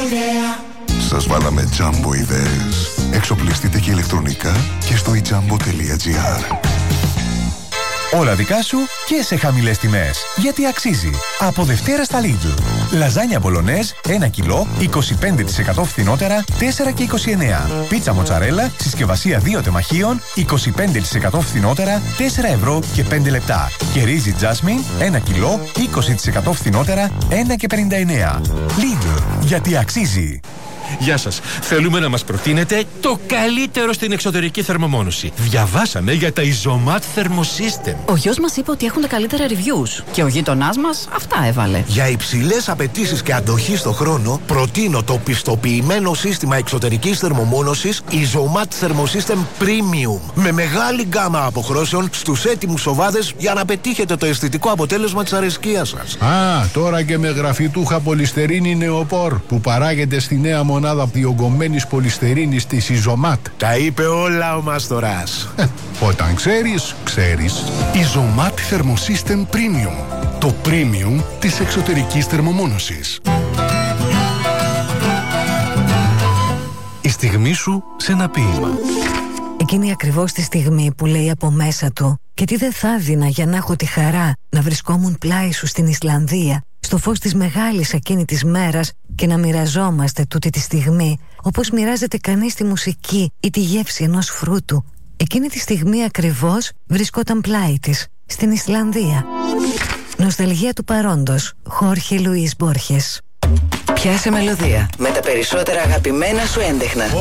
Σας βάλαμε Jumbo ιδέες. Εξοπλιστείτε και ηλεκτρονικά και στο ijumbo.gr. Όλα δικά σου και σε χαμηλές τιμές. Γιατί αξίζει. Από Δευτέρα στα Lidl. Λαζάνια μπολονέζ 1 κιλό 25% φθηνότερα 4,29. Πίτσα μοτσαρέλα συσκευασία 2 τεμαχίων 25% φθηνότερα 4 ευρώ και 5 λεπτά. Και ρύζι τζάσμιν 1 κιλό 20% φθηνότερα 1,59. Lidl. Γιατί αξίζει. Γεια σας. Θέλουμε να μας προτείνετε το καλύτερο στην εξωτερική θερμομόνωση. Διαβάσαμε για τα Isomat Thermosystem. Ο γιος μας είπε ότι έχουν τα καλύτερα reviews και ο γείτονάς μας αυτά έβαλε. Για υψηλές απαιτήσεις και αντοχή στο χρόνο, προτείνω το πιστοποιημένο σύστημα εξωτερικής θερμομόνωσης Isomat Thermosystem Premium. Με μεγάλη γκάμα αποχρώσεων στους έτοιμους οβάδες για να πετύχετε το αισθητικό αποτέλεσμα της αρεσκίας σας. Α, τώρα και με γραφιτούχα πολυστερίνη νεοπόρ που παράγεται στη νέα μονάδα διογκωμένης πολυστερίνης της Isomat. Τα είπε όλα ο Μάστορας. Όταν ξέρεις, ξέρεις. Isomat Thermosystem Premium. Το premium της εξωτερικής θερμομόνωσης. Η στιγμή σου σε ένα ποίημα. Εκείνη ακριβώς τη στιγμή που λέει από μέσα του «Και τι δεν θα έδινα για να έχω τη χαρά να βρισκόμουν πλάι σου στην Ισλανδία, στο φως της μεγάλης εκείνη της μέρας και να μοιραζόμαστε τούτη τη στιγμή, όπως μοιράζεται κανείς τη μουσική ή τη γεύση ενός φρούτου». Εκείνη τη στιγμή ακριβώς βρισκόταν πλάι της, στην Ισλανδία. Νοσταλγία του παρόντος. Χόρχε Λουίς Μπόρχες. Πιάσε μελωδία με τα περισσότερα αγαπημένα σου έντεχνα.